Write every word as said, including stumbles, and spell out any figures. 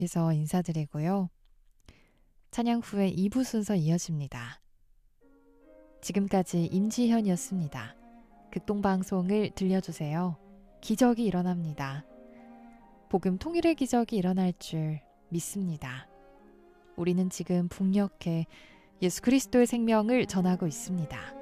에서 인사드리고요. 찬양 후에 이 부 순서 이어집니다. 지금까지 임지현이었습니다. 극동방송을 들려주세요. 기적이 일어납니다. 복음 통일의 기적이 일어날 줄 믿습니다. 우리는 지금 북녘에 예수 그리스도의 생명을 전하고 있습니다.